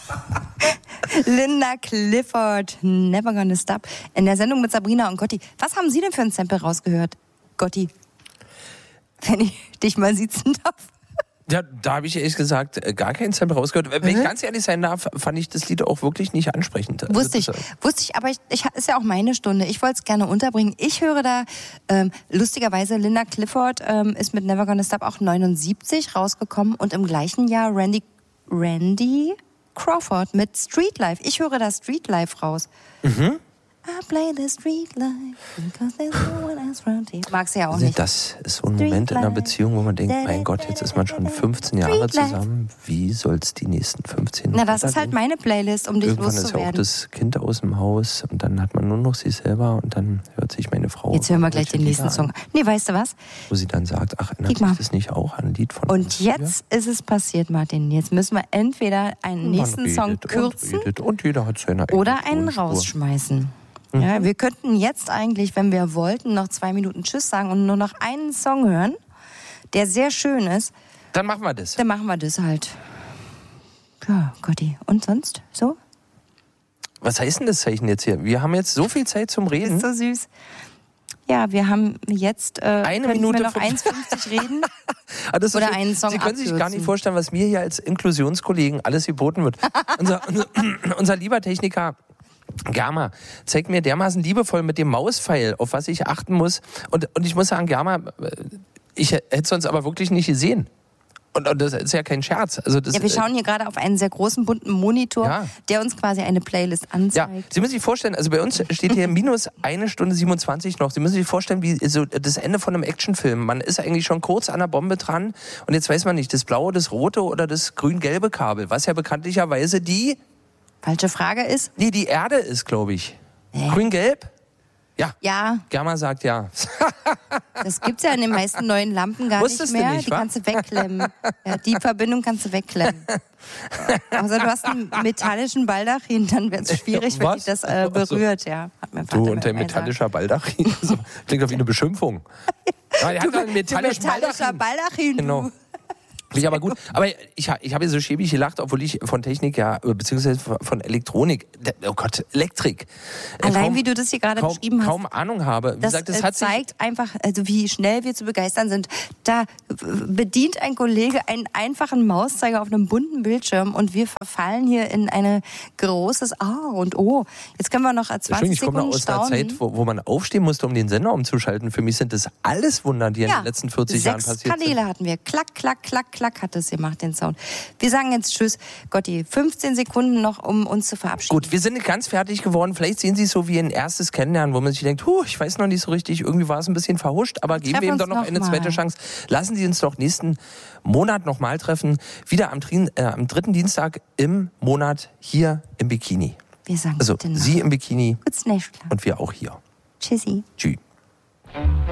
Linda Clifford, Never Gonna Stop. In der Sendung mit Sabrina und Gotti. Was haben Sie denn für ein Sample rausgehört, Gotti? Wenn ich dich mal sitzen darf. Ja, da habe ich ehrlich gesagt gar keinen Sample rausgehört. Wenn ich ganz ehrlich sein darf, fand ich das Lied auch wirklich nicht ansprechend. Wusste ich, aber ist ja auch meine Stunde. Ich wollte es gerne unterbringen. Ich höre da, lustigerweise, Linda Clifford ist mit Never Gonna Stop auch 79 rausgekommen und im gleichen Jahr Randy Crawford mit Street Life. Ich höre da Street Life raus. Mhm. I play the street life because there's no one else around here. Magst du ja auch nicht. Das ist so ein Moment in einer Beziehung, wo man denkt, mein Gott, jetzt ist man schon 15 Jahre zusammen. Wie soll es die nächsten 15 Jahre? Na, das ist halt meine Playlist, um dich loszuwerden. Irgendwann ist ja auch das Kind aus dem Haus und dann hat man nur noch sich selber und dann hört sich meine Frau. Jetzt hören wir gleich den nächsten Song. Nee, weißt du was? Wo sie dann sagt, ach, erinnert sich das nicht auch an ein Lied von uns? Und jetzt ist es passiert, Martin. Jetzt müssen wir entweder einen nächsten Song kürzen und jeder hat seine oder einen rausschmeißen. Ja, wir könnten jetzt eigentlich, wenn wir wollten, noch 2 Minuten Tschüss sagen und nur noch einen Song hören, der sehr schön ist. Dann machen wir das. Dann machen wir das halt. Ja, Gotti. Und sonst? So? Was heißt denn das Zeichen jetzt hier? Wir haben jetzt so viel Zeit zum Reden. Das ist so süß. Ja, wir haben jetzt eine Minute wir noch 1,50 reden. So oder einen Song Sie können sich gar nicht vorstellen, was mir hier als Inklusionskollegen alles geboten wird. unser lieber Techniker Germa zeigt mir dermaßen liebevoll mit dem Mauspfeil, auf was ich achten muss. Und ich muss sagen, Germa, ich hätte es sonst aber wirklich nicht gesehen. Und das ist ja kein Scherz. Also das, ja, wir schauen hier gerade auf einen sehr großen, bunten Monitor, der uns quasi eine Playlist anzeigt. Ja, Sie müssen sich vorstellen, also bei uns steht hier minus 1 Stunde 27 noch. Sie müssen sich vorstellen, wie so das Ende von einem Actionfilm. Man ist eigentlich schon kurz an der Bombe dran und jetzt weiß man nicht, das blaue, das rote oder das grün-gelbe Kabel, was ja bekanntlicherweise die... Falsche Frage ist? Nee, die Erde ist, glaube ich. Grün-gelb? Ja. Germa sagt ja. Das gibt's ja in den meisten neuen Lampen gar nicht mehr. Die kannst du wegklemmen. Ja, die Verbindung kannst du wegklemmen. Also du hast einen metallischen Baldachin, dann wird es schwierig, wenn dich das berührt. Ja, hat mein Vater und der metallischer Baldachin. Klingt doch wie eine Beschimpfung. Ja, der hat einen metallischer Baldachin. Genau. Finde ich aber gut. Aber ich habe ja so schäbig gelacht, obwohl ich von Technik beziehungsweise von Elektronik, oh Gott, Elektrik. Allein wie du das hier gerade beschrieben hast. Kaum Ahnung habe. Wie das gesagt, das zeigt einfach, also wie schnell wir zu begeistern sind. Da bedient ein Kollege einen einfachen Mauszeiger auf einem bunten Bildschirm und wir verfallen hier in ein großes A und O. Jetzt können wir noch 20 Sekunden aus einer Zeit, wo man aufstehen musste, um den Sender umzuschalten. Für mich sind das alles Wunder, die in den letzten 40 Jahren passiert sind. 6 Kanäle hatten wir. Klack, klack, klack, klack hat es gemacht, den Sound. Wir sagen jetzt Tschüss. Gotti, 15 Sekunden noch, um uns zu verabschieden. Gut, wir sind nicht ganz fertig geworden. Vielleicht sehen Sie es so wie ein erstes Kennenlernen, wo man sich denkt, ich weiß noch nicht so richtig, irgendwie war es ein bisschen verhuscht, aber geben wir ihm doch noch eine zweite Chance. Lassen Sie uns doch nächsten Monat nochmal treffen. Wieder am 3. Dienstag im Monat hier im Bikini. Wir sagen also Sie im Bikini und wir auch hier. Tschüssi. Tschüss.